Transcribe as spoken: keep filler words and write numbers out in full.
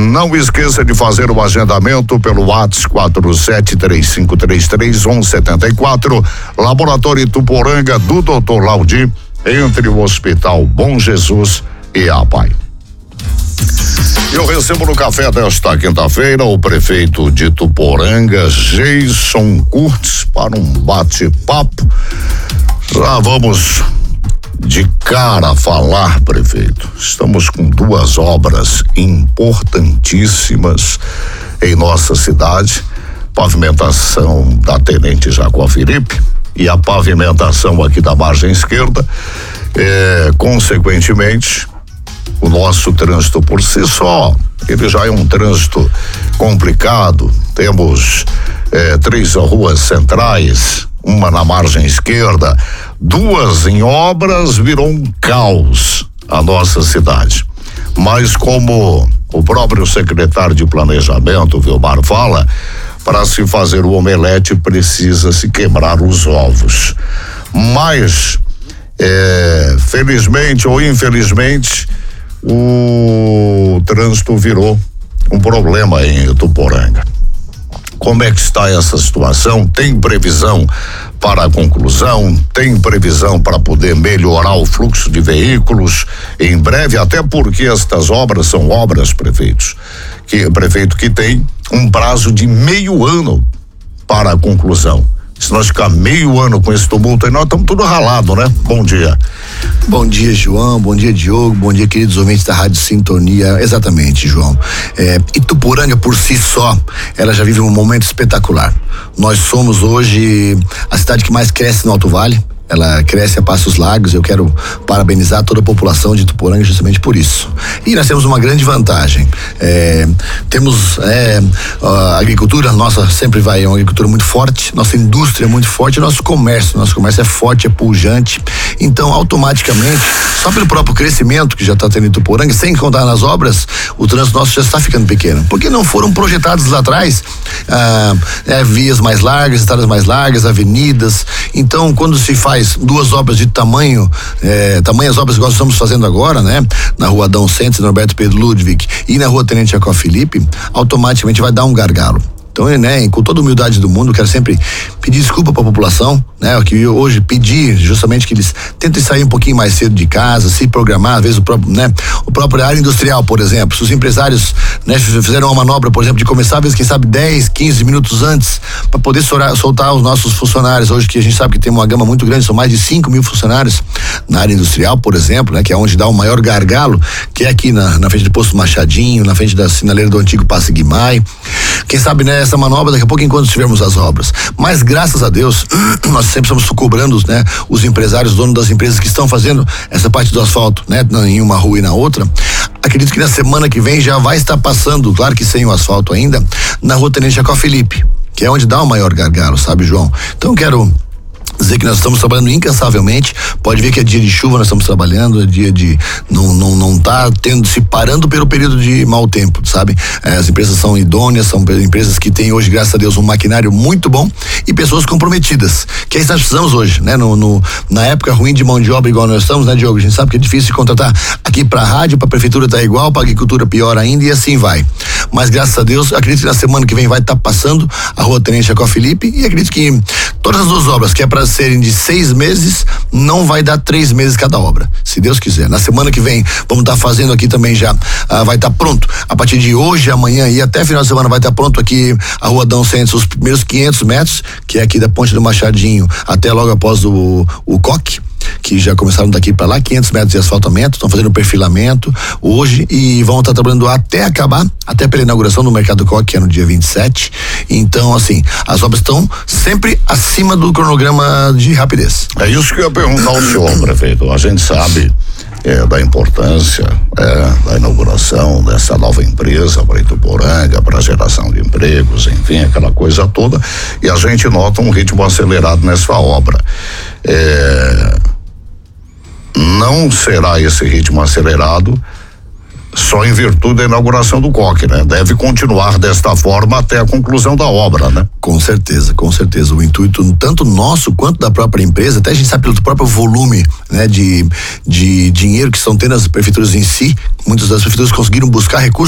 Não esqueça de fazer o agendamento pelo WhatsApp quatro sete três cinco três três um um sete quatro. Laboratório Ituporanga do doutor Laudi, entre o Hospital Bom Jesus e a Pai. Eu recebo no café desta quinta-feira o prefeito de Ituporanga, Geison Curtis, para um bate-papo. Já vamos de cara a falar, prefeito. Estamos com duas obras importantíssimas em nossa cidade: pavimentação da Tenente Jacó Felipe e a pavimentação aqui da margem esquerda. É, consequentemente, o nosso trânsito por si só, ele já é um trânsito complicado. Temos é, três ruas centrais, uma na margem esquerda, duas em obras, virou um caos a nossa cidade. Mas como o próprio secretário de Planejamento, Vilmar, fala, para se fazer o omelete precisa se quebrar os ovos. Mas, é, felizmente ou infelizmente, o trânsito virou um problema em Ituporanga. Como é que está essa situação? Tem previsão para a conclusão? Tem previsão para poder melhorar o fluxo de veículos em breve? Até porque estas obras são obras, prefeitos, que prefeito que tem um prazo de meio ano para a conclusão. Se nós ficar meio ano com esse tumulto aí, nós estamos tudo ralado, né? Bom dia. Bom dia, João. Bom dia, Diogo. Bom dia, queridos ouvintes da Rádio Sintonia. Exatamente, João. É, Ituporanga por si só, ela já vive um momento espetacular. Nós somos hoje a cidade que mais cresce no Alto Vale. Ela cresce a passos largos. Eu quero parabenizar toda a população de Ituporanga justamente por isso. E nós temos uma grande vantagem. É, temos é, a agricultura nossa sempre vai, é uma agricultura muito forte, nossa indústria é muito forte, nosso comércio, nosso comércio é forte, é pujante. Então, automaticamente, só pelo próprio crescimento que já está tendo em Ituporanga, sem contar nas obras, o trânsito nosso já está ficando pequeno. Porque não foram projetados lá atrás ah, é, vias mais largas, estradas mais largas, avenidas. Então, quando se faz duas obras de tamanho, é, tamanhas obras que nós estamos fazendo agora, né? Na rua Adão Santos, Norberto Pedro Ludwig e na rua Tenente Jacó Felipe, automaticamente vai dar um gargalo. Então, né, com toda a humildade do mundo, quero sempre pedir desculpa para a população, né, que hoje pedir justamente que eles tentem sair um pouquinho mais cedo de casa, se programar, às vezes o próprio, né, o próprio área industrial, por exemplo, se os empresários, né, fizeram uma manobra, por exemplo, de começar, às vezes, quem sabe dez, quinze minutos antes, para poder soltar, soltar os nossos funcionários, hoje que a gente sabe que tem uma gama muito grande, são mais de cinco mil funcionários na área industrial, por exemplo, né, que é onde dá o maior gargalo, que é aqui na, na frente do posto Machadinho, na frente da sinaleira do antigo Passe Guimai. Quem sabe, né, essa manobra daqui a pouco enquanto tivermos as obras. Mas graças a Deus, nós sempre estamos cobrando, né, os empresários, donos das empresas que estão fazendo essa parte do asfalto, né, em uma rua e na outra. Acredito que na semana que vem já vai estar passando, claro que sem o asfalto ainda, na rua Tenente Jacó Felipe, que é onde dá o maior gargalo, sabe, João? Então quero dizer que nós estamos trabalhando incansavelmente. Pode ver que é dia de chuva, nós estamos trabalhando, é dia de não não não tá tendo se parando pelo período de mau tempo, sabe? É, as empresas são idôneas, são empresas que têm hoje, graças a Deus, um maquinário muito bom e pessoas comprometidas, que é isso que nós precisamos hoje, né? No, no, na época ruim de mão de obra igual nós estamos, né, Diogo? A gente sabe que é difícil de contratar aqui pra rádio, pra prefeitura tá igual, pra agricultura pior ainda e assim vai. Mas graças a Deus, acredito que na semana que vem vai estar tá passando a rua Tenente Jacó Felipe e acredito que todas as duas obras, que é para serem de seis meses, não vai dar três meses cada obra, se Deus quiser. Na semana que vem, vamos estar tá fazendo aqui também já, ah, vai estar tá pronto, a partir de hoje, amanhã e até final de semana vai estar tá pronto aqui a rua Adão Santos, os primeiros quinhentos metros, que é aqui da Ponte do Machadinho até logo após o, o coque, que já começaram daqui para lá, quinhentos metros de asfaltamento, estão fazendo perfilamento hoje e vão estar trabalhando até acabar, até pela inauguração do Mercado Coque, que é no dia vinte e sete. Então, assim, as obras estão sempre acima do cronograma de rapidez. É isso que eu ia perguntar ao senhor, prefeito. A gente sabe é, da importância é, da inauguração dessa nova empresa para Ituporanga, para a geração de empregos, enfim, aquela coisa toda, e a gente nota um ritmo acelerado nessa obra. É, não será esse ritmo acelerado só em virtude da inauguração do Coque, né? Deve continuar desta forma até a conclusão da obra, né? Com certeza, com certeza. O intuito tanto nosso quanto da própria empresa, até a gente sabe pelo próprio volume, né, de, de dinheiro que estão tendo as prefeituras em si, muitas das prefeituras conseguiram buscar recursos